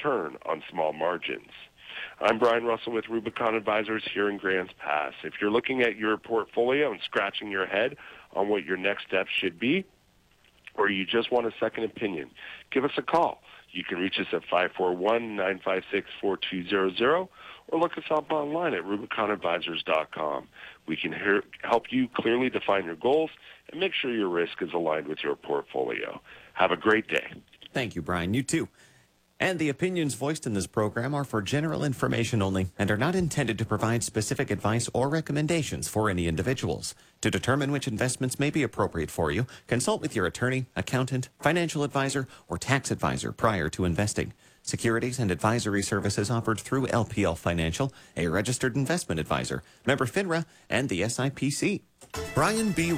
return on small margins. I'm Brian Russell with Rubicon Advisors here in Grants Pass. If you're looking at your portfolio and scratching your head on what your next step should be, or you just want a second opinion, give us a call. You can reach us at 541-956-4200 or look us up online at RubiconAdvisors.com. We can help you clearly define your goals and make sure your risk is aligned with your portfolio. Have a great day. Thank you, Brian. You too. And the opinions voiced in this program are for general information only and are not intended to provide specific advice or recommendations for any individuals. To determine which investments may be appropriate for you, consult with your attorney, accountant, financial advisor, or tax advisor prior to investing. Securities and advisory services offered through LPL Financial, a registered investment advisor, member FINRA, and the SIPC. Brian B.